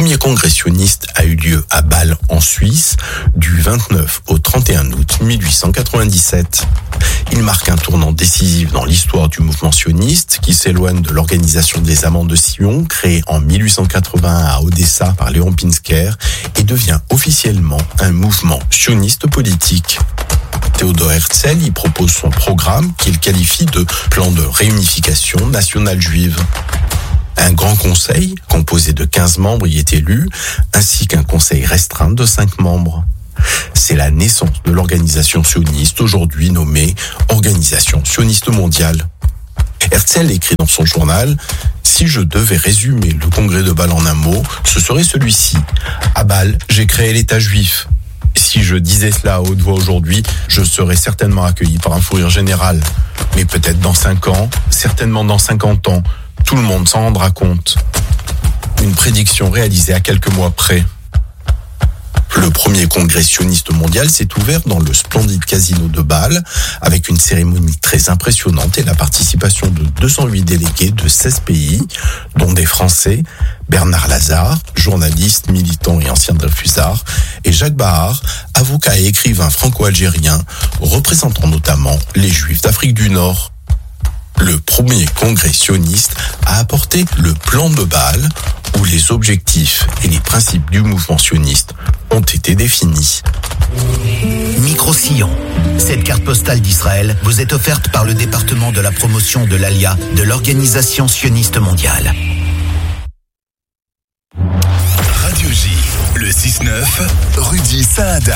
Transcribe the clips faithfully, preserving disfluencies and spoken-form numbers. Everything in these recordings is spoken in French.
premier congrès sioniste a eu lieu à Bâle en Suisse du vingt-neuf au trente et un août mille huit cent quatre-vingt-dix-sept. Il marque un tournant décisif dans l'histoire du mouvement sioniste qui s'éloigne de l'organisation des Amants de Sion créée en mille huit cent quatre-vingt-un à Odessa par Léon Pinsker et devient officiellement un mouvement sioniste politique. Théodore Herzl y propose son programme qu'il qualifie de plan de réunification nationale juive. Un grand conseil, composé de quinze membres, y est élu, ainsi qu'un conseil restreint de cinq membres. C'est la naissance de l'organisation sioniste, aujourd'hui nommée Organisation sioniste mondiale. Herzl écrit dans son journal « Si je devais résumer le congrès de Bâle en un mot, ce serait celui-ci. À Bâle, j'ai créé l'État juif. Si je disais cela à haute voix aujourd'hui, je serais certainement accueilli par un fou rire général. Mais peut-être dans cinq ans, certainement dans cinquante ans, tout le monde s'en rendra compte. » Une prédiction réalisée à quelques mois près. Le premier congrès sioniste mondial s'est ouvert dans le splendide casino de Bâle avec une cérémonie très impressionnante et la participation de deux cent huit délégués de seize pays, dont des Français, Bernard Lazare, journaliste, militant et ancien Dreyfusard, et Jacques Bahar, avocat et écrivain franco-algérien, représentant notamment les Juifs d'Afrique du Nord. Le premier congrès sioniste a apporté le plan de Bâle, où les objectifs et les principes du mouvement sioniste ont été définis. Micro-Sillon. Cette carte postale d'Israël vous est offerte par le département de la promotion de l'A L I A de l'Organisation sioniste mondiale. Radio J, le six neuf, Rudy Saada.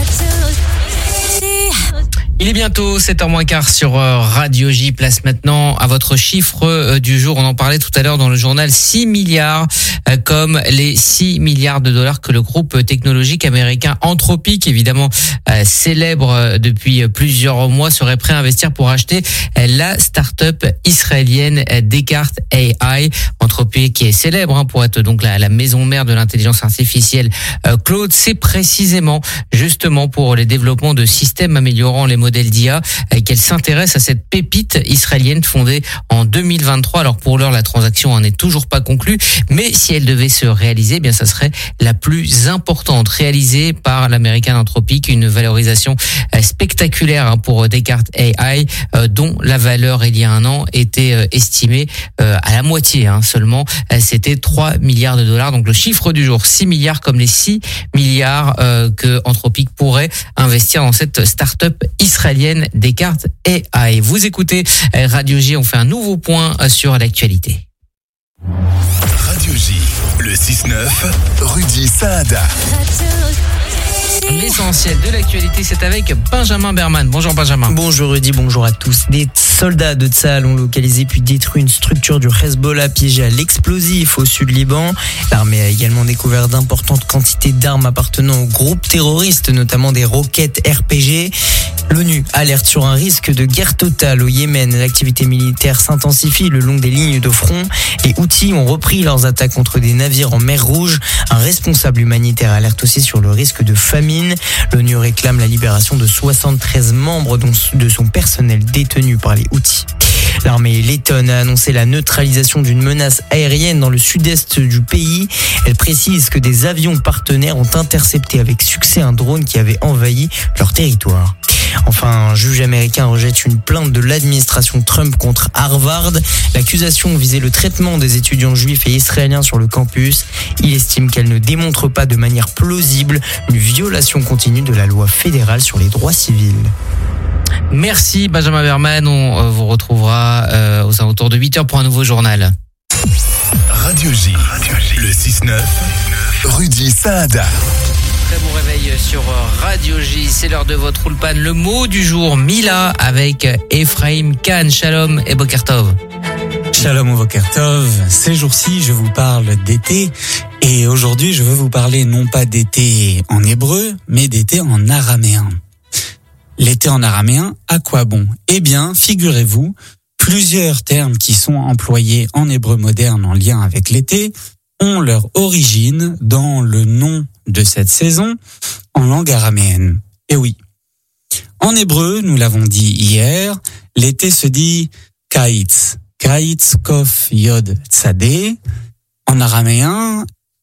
Il est bientôt sept heures moins quart sur Radio J. Place maintenant à votre chiffre du jour. On en parlait tout à l'heure dans le journal, six milliards, comme les six milliards de dollars que le groupe technologique américain Anthropic, évidemment célèbre depuis plusieurs mois, serait prêt à investir pour acheter la start-up israélienne Descartes A I. Anthropic qui est célèbre hein, pour être donc la, la maison mère de l'intelligence artificielle Claude. C'est précisément justement pour les développements de systèmes améliorant les modèle d'I A qu'elle s'intéresse à cette pépite israélienne fondée en deux mille vingt-trois. Alors pour l'heure, la transaction n'est toujours pas conclue, mais si elle devait se réaliser, eh bien ça serait la plus importante réalisée par l'américain Anthropic, une valorisation spectaculaire pour Descartes A I, dont la valeur il y a un an était estimée à la moitié hein, seulement. C'était trois milliards de dollars. Donc le chiffre du jour, six milliards comme les six milliards que Anthropic pourrait investir dans cette start-up israélienne. israélienne Descartes A I. Vous écoutez Radio J, on fait un nouveau point sur l'actualité. Radio J, le six neuf, Rudy Saada. L'essentiel de l'actualité, c'est avec Benjamin Berman. Bonjour Benjamin. Bonjour Rudy, bonjour à tous. Des soldats de Tsahal ont localisé puis détruit une structure du Hezbollah piégée à l'explosif au sud Liban. L'armée a également découvert d'importantes quantités d'armes appartenant au groupe terroriste, notamment des roquettes R P G. L'ONU alerte sur un risque de guerre totale au Yémen. L'activité militaire s'intensifie le long des lignes de front. Les Houthis ont repris leurs attaques contre des navires en mer Rouge. Un responsable humanitaire alerte aussi sur le risque de famine. L'ONU réclame la libération de soixante-treize membres dont de son personnel détenu par les Houthis. L'armée lettonne a annoncé la neutralisation d'une menace aérienne dans le sud-est du pays. Elle précise que des avions partenaires ont intercepté avec succès un drone qui avait envahi leur territoire. Enfin, un juge américain rejette une plainte de l'administration Trump contre Harvard. L'accusation visait le traitement des étudiants juifs et israéliens sur le campus. Il estime qu'elle ne démontre pas de manière plausible une violation continue de la loi fédérale sur les droits civils. Merci Benjamin Berman, on euh, vous retrouvera euh, aux alentours de huit heures pour un nouveau journal. Radio J, le six neuf, Rudy Saada. Très bon réveil sur Radio J, c'est l'heure de votre Ulpan. Le mot du jour, Mila, avec Ephraim Khan. Shalom et Boker Tov. Shalom et Boker Tov. Ces jours-ci, je vous parle d'été. Et aujourd'hui, je veux vous parler non pas d'été en hébreu, mais d'été en araméen. L'été en araméen, à quoi bon ? Eh bien, figurez-vous, plusieurs termes qui sont employés en hébreu moderne en lien avec l'été ont leur origine dans le nom de cette saison en langue araméenne. Et oui, en hébreu, nous l'avons dit hier, l'été se dit kaitz, kaitz kof yod tzadé. En araméen,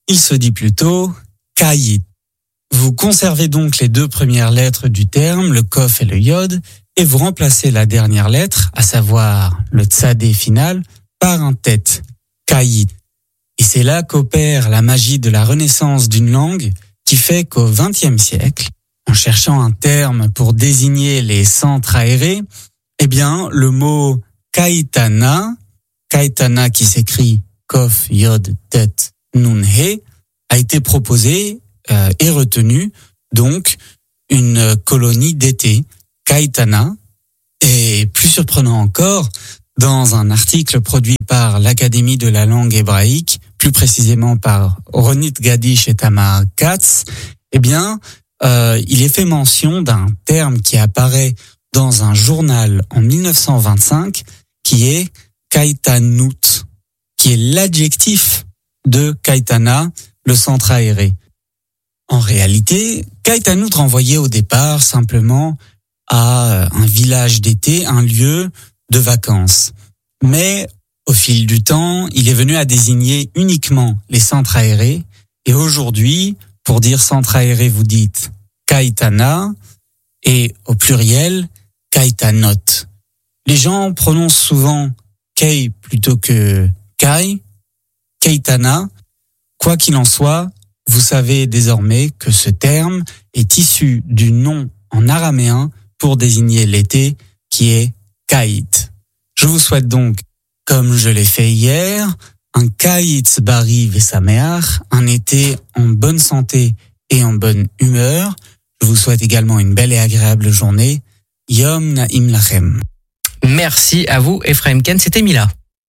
il se dit plutôt Kayit. Vous conservez donc les deux premières lettres du terme, le kof et le yod, et vous remplacez la dernière lettre, à savoir le tsadé final, par un tet, Kayit. Et c'est là qu'opère la magie de la renaissance d'une langue qui fait qu'au vingtième siècle, en cherchant un terme pour désigner les centres aérés, eh bien, le mot Kaitana, Kaitana qui s'écrit kof, yod, tet, nun, he, a été proposé euh, et retenu, donc, une colonie d'été, Kaitana. Et plus surprenant encore, dans un article produit par l'Académie de la langue hébraïque, plus précisément par Ronit Gadish et Tamar Katz, eh bien, euh, il est fait mention d'un terme qui apparaît dans un journal en mille neuf cent vingt-cinq, qui est Kaitanout, qui est l'adjectif de Kaitana, le centre aéré. En réalité, Kaitanout renvoyait au départ simplement à un village d'été, un lieu de vacances. Mais au fil du temps, il est venu à désigner uniquement les centres aérés. Et aujourd'hui, pour dire centre aéré, vous dites Kaitana, et au pluriel, Kaitanot. Les gens prononcent souvent Kei plutôt que Kai, Kaitana. Quoi qu'il en soit, vous savez désormais que ce terme est issu du nom en araméen pour désigner l'été qui est Kait. Je vous souhaite donc, comme je l'ai fait hier, un Kait Bari Vesameach, un été en bonne santé et en bonne humeur. Je vous souhaite également une belle et agréable journée. Yom Na'im Lachem. Merci à vous, Ephraim Ken, c'était Mila.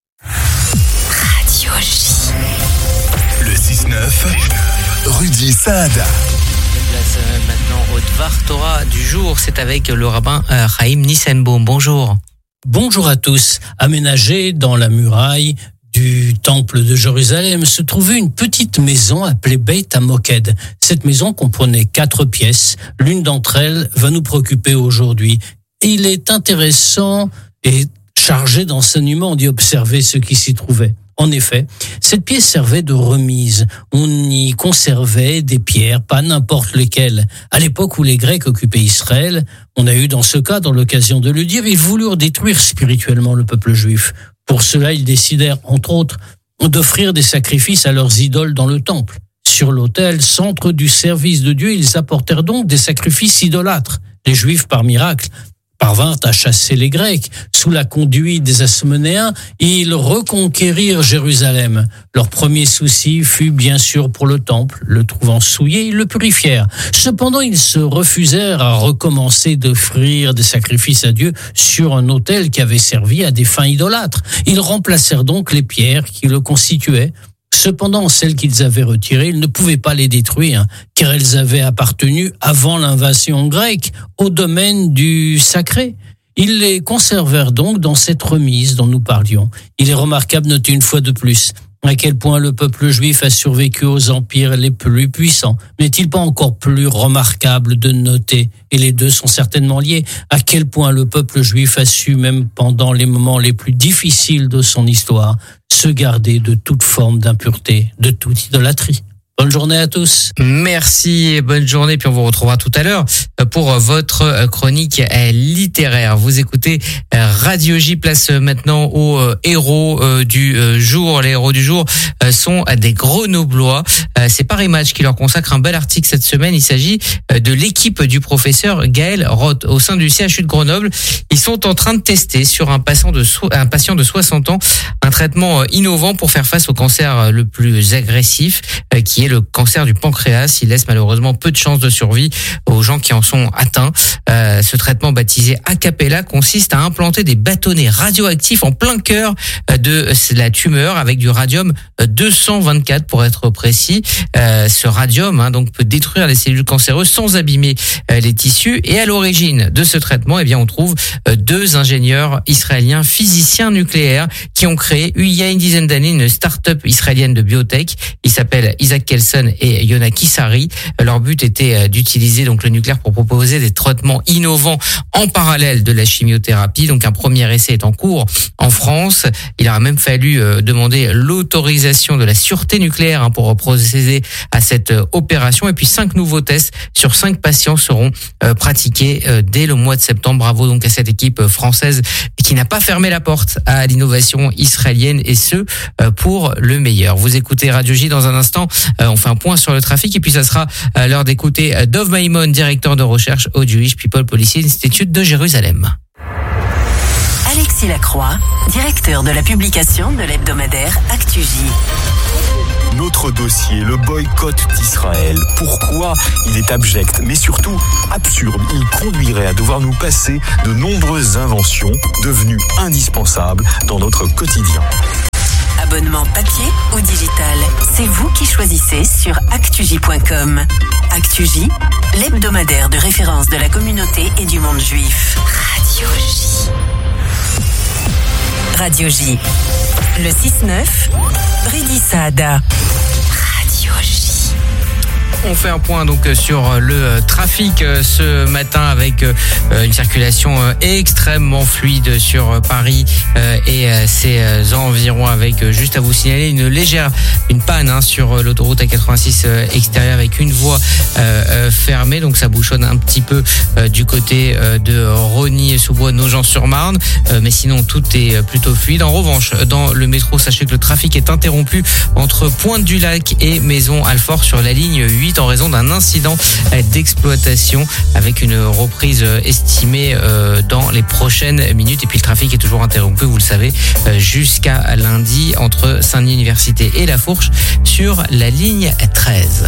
Radio J. Le six neuf, Rudy Saada. Place euh, maintenant au Dvar Torah du jour, c'est avec le rabbin euh, Chaim Nissenbaum. Bonjour. Bonjour à tous. Aménagé dans la muraille du temple de Jérusalem se trouvait une petite maison appelée Beit HaMoked. Cette maison comprenait quatre pièces. L'une d'entre elles va nous préoccuper aujourd'hui. Il est intéressant et chargé d'enseignement d'y observer ce qui s'y trouvait. En effet, cette pièce servait de remise. On y conservait des pierres, pas n'importe lesquelles. À l'époque où les Grecs occupaient Israël, on a eu dans ce cas, dans l'occasion de le dire, ils voulurent détruire spirituellement le peuple juif. Pour cela, ils décidèrent, entre autres, d'offrir des sacrifices à leurs idoles dans le temple. Sur l'autel, centre du service de Dieu, ils apportèrent donc des sacrifices idolâtres. Les Juifs, par miracle, parvinrent à chasser les Grecs. Sous la conduite des Asmonéens, ils reconquérirent Jérusalem. Leur premier souci fut bien sûr pour le temple. Le trouvant souillé, ils le purifièrent. Cependant, ils se refusèrent à recommencer d'offrir des sacrifices à Dieu sur un autel qui avait servi à des fins idolâtres. Ils remplacèrent donc les pierres qui le constituaient. Cependant, celles qu'ils avaient retirées, ils ne pouvaient pas les détruire, car elles avaient appartenu, avant l'invasion grecque, au domaine du sacré. Ils les conservèrent donc dans cette remise dont nous parlions. Il est remarquable de noter une fois de plus à quel point le peuple juif a survécu aux empires les plus puissants. N'est-il pas encore plus remarquable de noter, et les deux sont certainement liés, à quel point le peuple juif a su, même pendant les moments les plus difficiles de son histoire, se garder de toute forme d'impureté, de toute idolâtrie. Bonne journée à tous. Merci et bonne journée. Puis on vous retrouvera tout à l'heure pour votre chronique littéraire. Vous écoutez Radio J. Place maintenant aux héros du jour. Les héros du jour sont des Grenoblois. C'est Paris Match qui leur consacre un bel article cette semaine. Il s'agit de l'équipe du professeur Gaël Roth. Au sein du C H U de Grenoble, ils sont en train de tester sur un patient de, so- un patient de soixante ans un traitement innovant pour faire face au cancer le plus agressif, qui est le cancer du pancréas. Il laisse malheureusement peu de chances de survie aux gens qui en sont atteints. Euh, ce traitement baptisé Acapella consiste à implanter des bâtonnets radioactifs en plein cœur de la tumeur avec du radium deux cent vingt-quatre pour être précis. Euh, ce radium hein, donc peut détruire les cellules cancéreuses sans abîmer euh, les tissus. Et à l'origine de ce traitement, eh bien on trouve euh, deux ingénieurs israéliens physiciens nucléaires qui ont créé il y a une dizaine d'années une start-up israélienne de biotech. Il s'appelle Isaac Kelsen et Yona Kisari. Leur but était d'utiliser donc le nucléaire pour proposer des traitements innovants en parallèle de la chimiothérapie. Donc un premier essai est en cours en France. Il aura même fallu demander l'autorisation de la sûreté nucléaire pour procéder à cette opération. Et puis cinq nouveaux tests sur cinq patients seront pratiqués dès le mois de septembre. Bravo donc à cette équipe française qui n'a pas fermé la porte à l'innovation israélienne, et ce pour le meilleur. Vous écoutez Radio J. Dans un instant, on fait un point sur le trafic et puis ça sera l'heure d'écouter Dov Maimon, directeur de recherche au Jewish People Policy Institute de Jérusalem. Alexis Lacroix, directeur de la publication de l'hebdomadaire ActuJ. Notre dossier, le boycott d'Israël. Pourquoi il est abject, mais surtout absurde. Il conduirait à devoir nous passer de nombreuses inventions devenues indispensables dans notre quotidien. Abonnement papier ou digital, c'est vous qui choisissez sur actuj point com. ActuJ, l'hebdomadaire de référence de la communauté et du monde juif. Radio J. Radio J. Le six neuf, Rudy Saada. Radio J. On fait un point donc sur le trafic ce matin avec une circulation extrêmement fluide sur Paris et ses environs, avec, juste à vous signaler, une légère une panne hein, sur l'autoroute A quatre-vingt-six extérieure avec une voie euh, fermée, donc ça bouchonne un petit peu euh, du côté euh, de Rosny-sous-Bois, Nogent-sur-Marne, euh, mais sinon tout est plutôt fluide. En revanche, dans le métro, sachez que le trafic est interrompu entre Pointe-du-Lac et Maison-Alfort sur la ligne huit en raison d'un incident d'exploitation, avec une reprise estimée dans les prochaines minutes. Et puis le trafic est toujours interrompu, vous le savez, jusqu'à lundi entre Saint-Denis Université et La Fourche sur la ligne treize.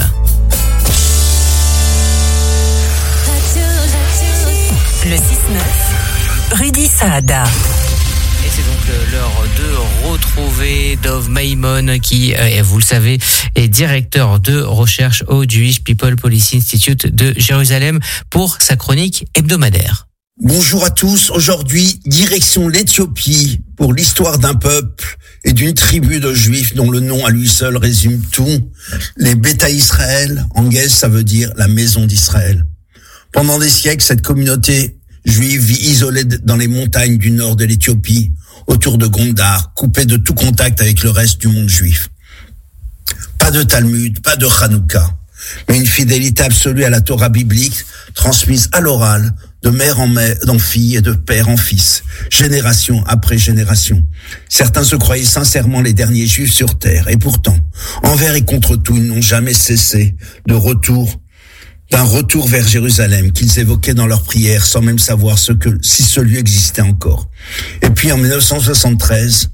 Le six neuf, Rudy Saada. Et c'est donc l'heure de retrouver Dov Maimon qui, vous le savez, est directeur de recherche au Jewish People Policy Institute de Jérusalem pour sa chronique hebdomadaire. Bonjour à tous. Aujourd'hui, direction l'Éthiopie pour l'histoire d'un peuple et d'une tribu de juifs dont le nom à lui seul résume tout. Les Beta Israël, en guèze, ça veut dire la maison d'Israël. Pendant des siècles, cette communauté juive vit isolée dans les montagnes du nord de l'Éthiopie, autour de Gondar, coupée de tout contact avec le reste du monde juif. Pas de Talmud, pas de Hanouka, mais une fidélité absolue à la Torah biblique, transmise à l'oral, de mère en mère, en fille et de père en fils, génération après génération. Certains se croyaient sincèrement les derniers juifs sur terre, et pourtant, envers et contre tout, ils n'ont jamais cessé de retour d'un retour vers Jérusalem qu'ils évoquaient dans leurs prières sans même savoir ce que, si ce lieu existait encore. Et puis en dix-neuf cent soixante-treize,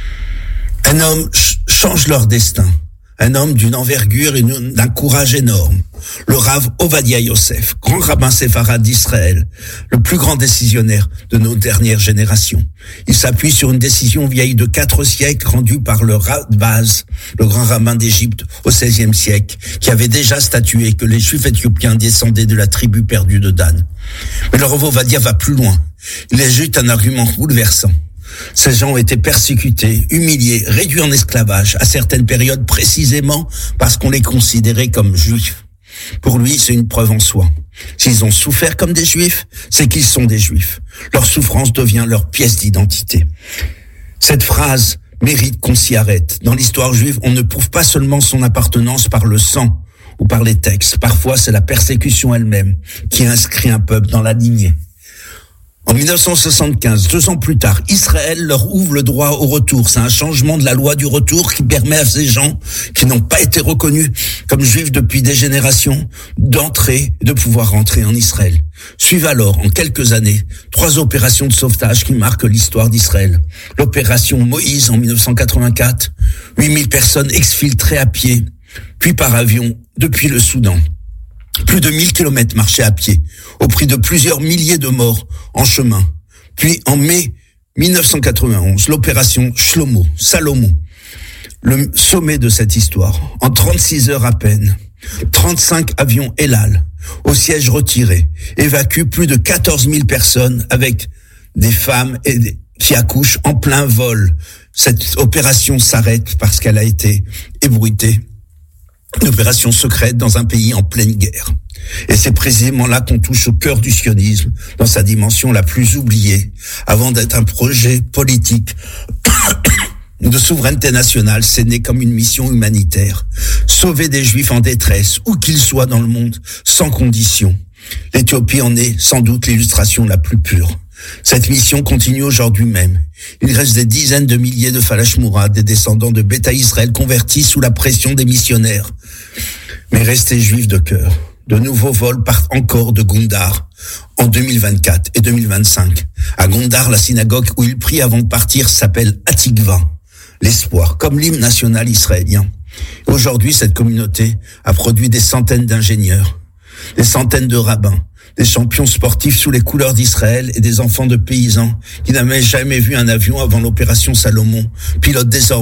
un homme ch- change leur destin. Un homme d'une envergure et d'un courage énorme. Le Rav Ovadia Yosef, grand rabbin séfarade d'Israël, le plus grand décisionnaire de nos dernières générations. Il s'appuie sur une décision vieille de quatre siècles rendue par le Radbaz, le grand rabbin d'Égypte au seizième siècle, qui avait déjà statué que les Juifs éthiopiens descendaient de la tribu perdue de Dan. Mais le Rav Ovadia va plus loin. Il ajoute un argument bouleversant. Ces gens ont été persécutés, humiliés, réduits en esclavage à certaines périodes précisément parce qu'on les considérait comme juifs. Pour lui, c'est une preuve en soi. S'ils ont souffert comme des juifs, c'est qu'ils sont des juifs. Leur souffrance devient leur pièce d'identité. Cette phrase mérite qu'on s'y arrête. Dans l'histoire juive, on ne prouve pas seulement son appartenance par le sang ou par les textes. Parfois, c'est la persécution elle-même qui inscrit un peuple dans la lignée. En dix-neuf cent soixante-quinze, deux ans plus tard, Israël leur ouvre le droit au retour. C'est un changement de la loi du retour qui permet à ces gens qui n'ont pas été reconnus comme juifs depuis des générations d'entrer, de pouvoir rentrer en Israël. Suivent alors, en quelques années, trois opérations de sauvetage qui marquent l'histoire d'Israël. L'opération Moïse en dix-neuf cent quatre-vingt-quatre, huit mille personnes exfiltrées à pied, puis par avion depuis le Soudan. Plus de mille kilomètres marchés à pied, au prix de plusieurs milliers de morts en chemin. Puis en mai dix-neuf cent quatre-vingt-onze, l'opération Shlomo, Salomon, le sommet de cette histoire. En trente-six heures à peine, trente-cinq avions El Al, au siège retiré, évacuent plus de quatorze mille personnes avec des femmes et des, qui accouchent en plein vol. Cette opération s'arrête parce qu'elle a été ébruitée Une opération secrète dans un pays en pleine guerre. Et c'est précisément là qu'on touche au cœur du sionisme, dans sa dimension la plus oubliée, avant d'être un projet politique de souveraineté nationale. C'est né comme une mission humanitaire. Sauver des juifs en détresse, où qu'ils soient dans le monde, sans condition. L'Éthiopie en est sans doute l'illustration la plus pure. Cette mission continue aujourd'hui même. Il reste des dizaines de milliers de Falashmourad, des descendants de Beta Israël convertis sous la pression des missionnaires. Mais restés juifs de cœur. De nouveaux vols partent encore de Gondar en deux mille vingt-quatre et deux mille vingt-cinq. À Gondar, la synagogue où ils prient avant de partir s'appelle Hatikva, l'espoir, comme l'hymne national israélien. Aujourd'hui, cette communauté a produit des centaines d'ingénieurs, des centaines de rabbins, des champions sportifs sous les couleurs d'Israël et des enfants de paysans qui n'avaient jamais vu un avion avant l'opération Salomon, pilotent désormais